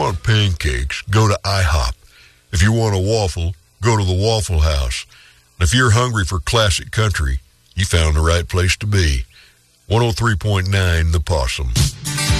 want pancakes, go to IHOP. If you want a waffle, go to the Waffle House. And if you're hungry for classic country, you found the right place to be. 103.9 The Possum.